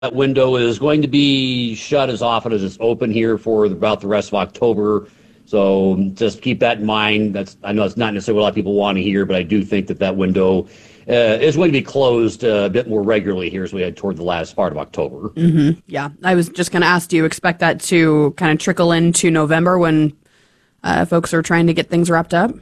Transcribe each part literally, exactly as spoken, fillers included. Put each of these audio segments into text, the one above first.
that window is going to be shut as often as it's open here for about the rest of October. So just keep that in mind. That's I know it's not necessarily what a lot of people want to hear, but I do think that that window uh, is going to be closed uh, a bit more regularly here as we head toward the last part of October. Mm-hmm. Yeah, I was just going to ask, do you expect that to kind of trickle into November when uh, folks are trying to get things wrapped up?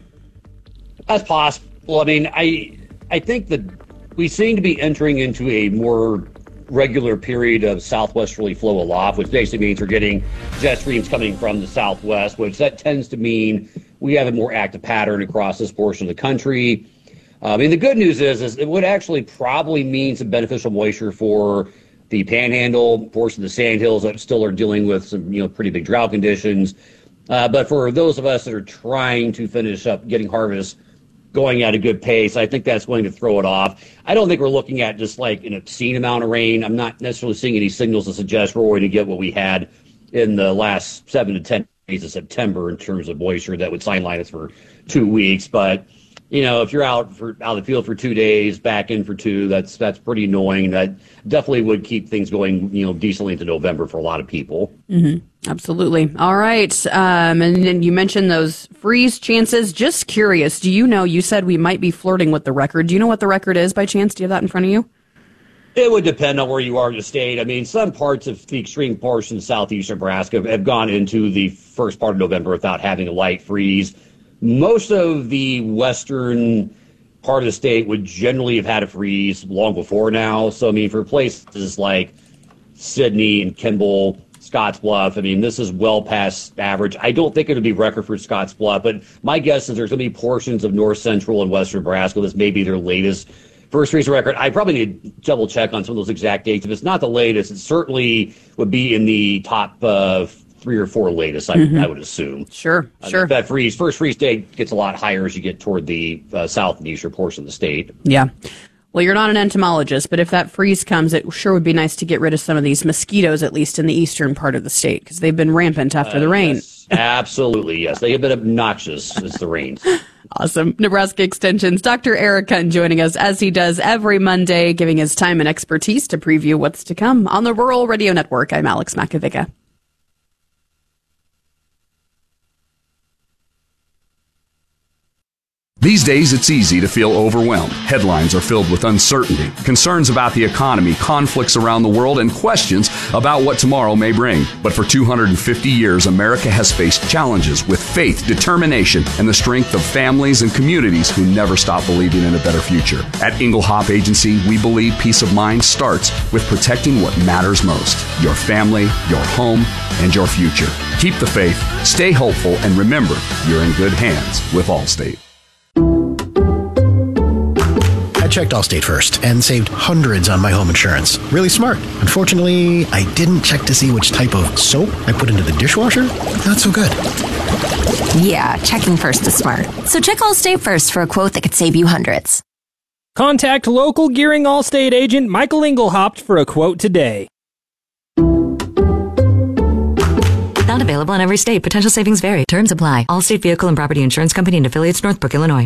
That's possible. I mean, I I think that we seem to be entering into a more regular period of southwesterly flow aloft, which basically means we're getting jet streams coming from the southwest, which that tends to mean we have a more active pattern across this portion of the country. Uh, I mean, the good news is, is it would actually probably mean some beneficial moisture for the Panhandle, portion of the Sandhills that still are dealing with some, you know, pretty big drought conditions. Uh, but for those of us that are trying to finish up getting harvest going at a good pace, I think that's going to throw it off. I don't think we're looking at just like an obscene amount of rain. I'm not necessarily seeing any signals to suggest we're going to get what we had in the last seven to ten days of September in terms of moisture that would sideline us for two weeks. But, you know, if you're out for out of the field for two days, back in for two, that's that's pretty annoying. That definitely would keep things going, you know, decently into November for a lot of people. Mm-hmm. Absolutely. All right. Um, and then you mentioned those freeze chances. Just curious, do you know, you said we might be flirting with the record. Do you know what the record is by chance? Do you have that in front of you? It would depend on where you are in the state. I mean, some parts of the extreme portion of southeast Nebraska have gone into the first part of November without having a light freeze. Most of the western part of the state would generally have had a freeze long before now. So, I mean, for places like Sidney and Kimball, Scottsbluff, I mean, this is well past average. I don't think it'll be record for Scottsbluff, but my guess is there's going to be portions of north central and western Nebraska. This may be their latest first freeze record. I probably need to double check on some of those exact dates. If it's not the latest, it certainly would be in the top uh, three or four latest, I, mm-hmm. I would assume. Sure, uh, sure. That freeze, first freeze date gets a lot higher as you get toward the uh, south and eastern portion of the state. Yeah. Well, you're not an entomologist, but if that freeze comes, it sure would be nice to get rid of some of these mosquitoes, at least in the eastern part of the state, because they've been rampant after uh, the rain. Yes, absolutely, yes. They have been obnoxious as the rains. Awesome. Nebraska Extension's Doctor Eric Hunt joining us as he does every Monday, giving his time and expertise to preview what's to come on the Rural Radio Network. I'm Alex Makovica. These days, it's easy to feel overwhelmed. Headlines are filled with uncertainty, concerns about the economy, conflicts around the world, and questions about what tomorrow may bring. But for two hundred fifty years, America has faced challenges with faith, determination, and the strength of families and communities who never stop believing in a better future. At Inglehop Agency, we believe peace of mind starts with protecting what matters most: your family, your home, and your future. Keep the faith, stay hopeful, and remember, you're in good hands with Allstate. I checked Allstate first and saved hundreds on my home insurance. Really smart. Unfortunately, I didn't check to see which type of soap I put into the dishwasher. Not so good. Yeah, checking first is smart. So check Allstate first for a quote that could save you hundreds. Contact local Gearing Allstate agent Michael Inglehop for a quote today. Not available in every state. Potential savings vary. Terms apply. Allstate Vehicle and Property Insurance Company and affiliates, Northbrook, Illinois.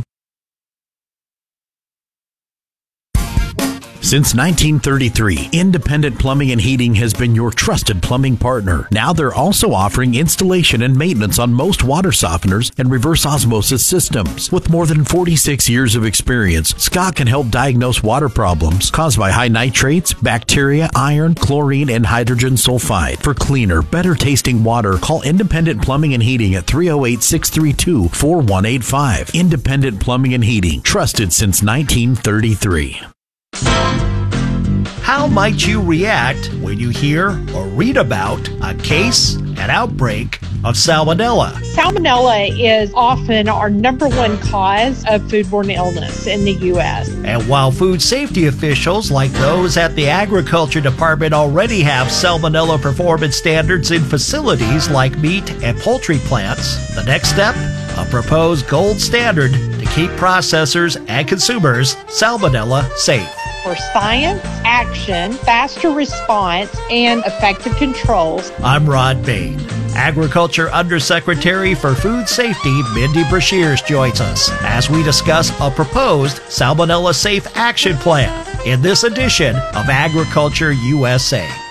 Since nineteen thirty-three, Independent Plumbing and Heating has been your trusted plumbing partner. Now they're also offering installation and maintenance on most water softeners and reverse osmosis systems. With more than forty-six years of experience, Scott can help diagnose water problems caused by high nitrates, bacteria, iron, chlorine, and hydrogen sulfide. For cleaner, better tasting water, call Independent Plumbing and Heating at three oh eight, six three two, four one eight five. Independent Plumbing and Heating, trusted since nineteen thirty-three. How might you react when you hear or read about a case, an outbreak of salmonella? Salmonella is often our number one cause of foodborne illness in the U S. And while food safety officials like those at the Agriculture Department already have salmonella performance standards in facilities like meat and poultry plants, the next step? A proposed gold standard to keep processors and consumers salmonella safe. For for science, action, faster response, and effective controls. I'm Rod Bain. Agriculture Undersecretary for Food Safety, Mindy Brashears, joins us as we discuss a proposed Salmonella Safe Action Plan in this edition of Agriculture U S A.